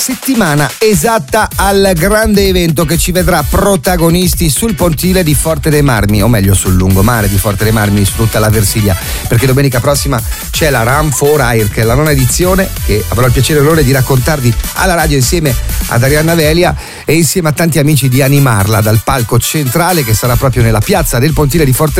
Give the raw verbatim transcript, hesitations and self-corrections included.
Settimana esatta al grande evento che ci vedrà protagonisti sul pontile di Forte dei Marmi, o meglio sul lungomare di Forte dei Marmi, su tutta la Versilia, perché domenica prossima c'è la Run for Air, che è la nona edizione, che avrò il piacere e l'onore di raccontarvi alla radio insieme ad Arianna Velia e insieme a tanti amici di animarla dal palco centrale che sarà proprio nella piazza del pontile di Forte